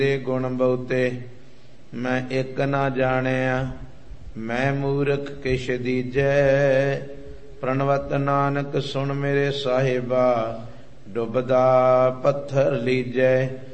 ਦੇ ਗੁਣ ਬਹੁਤੇ ਮੈਂ ਇੱਕ ਨਾ ਜਾਣਿਆ, ਮੈਂ ਮੂਰਖ ਕਿਛ ਦੀਜੈ। ਪ੍ਰਣਵਤ ਨਾਨਕ ਸੁਣ ਮੇਰੇ ਸਾਹਿਬਾ, ਡੁੱਬਦਾ ਪੱਥਰ ਲੀਜੈ।